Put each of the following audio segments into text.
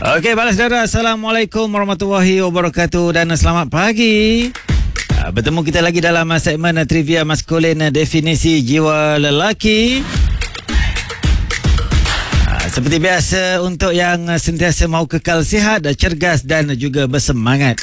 Okey, balas saudara. Assalamualaikum warahmatullahi wabarakatuh dan selamat pagi. Bertemu kita lagi dalam segmen trivia maskulin definisi jiwa lelaki. Seperti biasa, untuk yang sentiasa mahu kekal sihat, cergas dan juga bersemangat.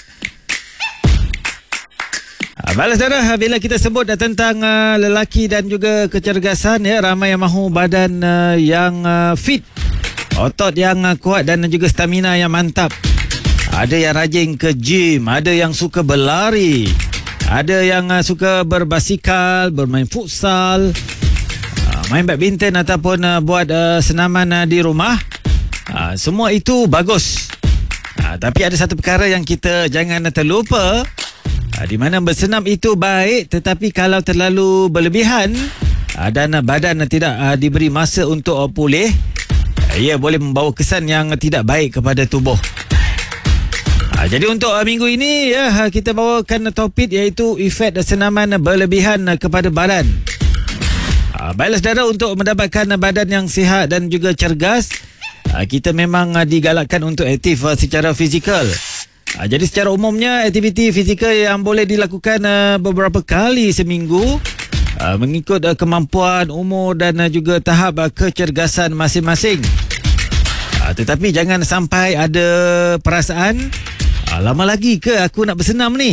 Balas saudara, bila kita sebut tentang lelaki dan juga kecergasan, ya, ramai yang mahu badan yang fit, otot yang kuat dan juga stamina yang mantap. Ada yang rajin ke gym, ada yang suka berlari, ada yang suka berbasikal, bermain futsal, main badminton ataupun buat senaman di rumah. Semua itu bagus. Tapi ada satu perkara yang kita jangan terlupa, di mana bersenam itu baik, tetapi kalau terlalu berlebihan dan badan tidak diberi masa untuk pulih, ia boleh membawa kesan yang tidak baik kepada tubuh. Jadi untuk minggu ini, ya, kita bawakan topik iaitu efek senaman berlebihan kepada badan. Baiklah saudara, untuk mendapatkan badan yang sihat dan juga cergas, kita memang digalakkan untuk aktif secara fizikal. Jadi secara umumnya, aktiviti fizikal yang boleh dilakukan beberapa kali seminggu, mengikut kemampuan, umur dan juga tahap kecergasan masing-masing. Tetapi jangan sampai ada perasaan, lama lagi ke aku nak bersenam ni?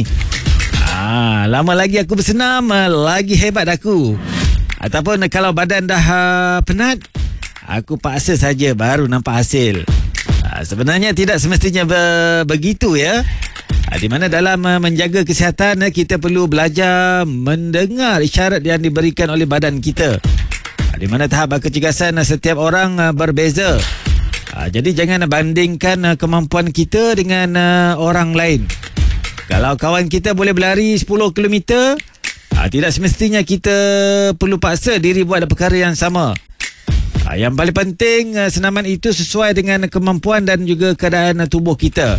Lama lagi aku bersenam, lagi hebat aku. Ataupun kalau badan dah penat, aku paksa saja baru nampak hasil. Sebenarnya tidak semestinya begitu, ya. Di mana dalam menjaga kesihatan, kita perlu belajar mendengar isyarat yang diberikan oleh badan kita. Di mana tahap kecergasan setiap orang berbeza. Jadi jangan bandingkan kemampuan kita dengan orang lain. Kalau kawan kita boleh berlari 10 km, tidak semestinya kita perlu paksa diri buat perkara yang sama. Yang paling penting, senaman itu sesuai dengan kemampuan dan juga keadaan tubuh kita.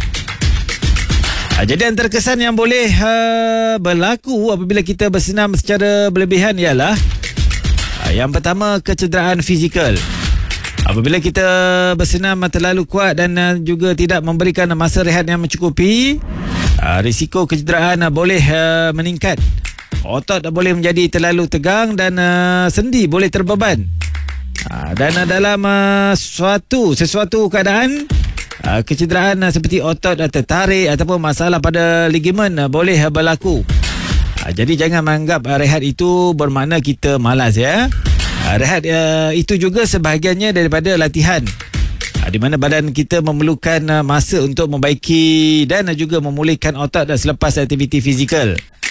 Jadi antara kesan yang boleh berlaku apabila kita bersenam secara berlebihan ialah, yang pertama, kecederaan fizikal. Apabila kita bersenam terlalu kuat dan juga tidak memberikan masa rehat yang mencukupi, risiko kecederaan boleh meningkat. Otot boleh menjadi terlalu tegang dan sendi boleh terbeban. Dan dalam sesuatu keadaan, kecederaan seperti otot tertarik ataupun masalah pada ligamen boleh berlaku. Jadi jangan menganggap rehat itu bermakna kita malas, ya. Rehat itu juga sebahagiannya daripada latihan, di mana badan kita memerlukan masa untuk membaiki dan juga memulihkan otot selepas aktiviti fizikal.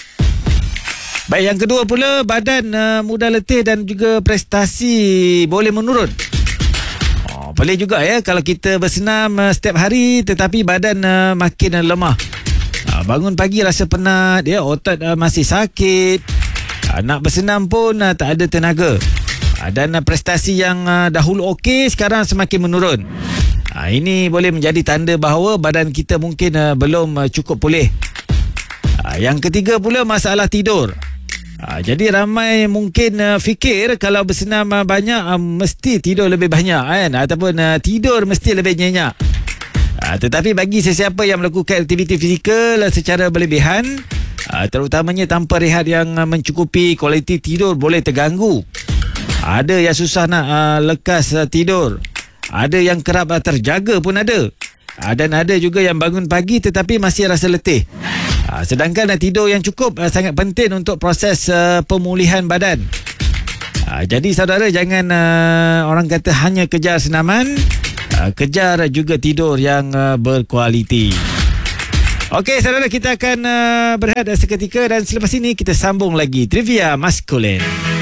Baik, yang kedua pula, badan mudah letih dan juga prestasi boleh menurun. Boleh juga, ya, kalau kita bersenam setiap hari tetapi badan makin lemah. Bangun pagi rasa penat, ya, otot masih sakit. Nak bersenam pun tak ada tenaga. Dan prestasi yang dahulu okey sekarang semakin menurun. Ini boleh menjadi tanda bahawa badan kita mungkin belum cukup pulih. Yang ketiga pula, masalah tidur. Jadi ramai mungkin fikir kalau bersenam banyak mesti tidur lebih banyak, kan? Ataupun tidur mesti lebih nyenyak. Tetapi bagi sesiapa yang melakukan aktiviti fizikal secara berlebihan, terutamanya tanpa rehat yang mencukupi, kualiti tidur boleh terganggu. Ada yang susah nak lekas tidur. Ada yang kerap terjaga pun ada. Dan ada juga yang bangun pagi tetapi masih rasa letih. Sedangkan tidur yang cukup sangat penting untuk proses pemulihan badan. Jadi saudara, jangan orang kata hanya kejar senaman, kejar juga tidur yang berkualiti. Okey saudara, kita akan berehat seketika dan selepas ini kita sambung lagi Trivia Maskulin.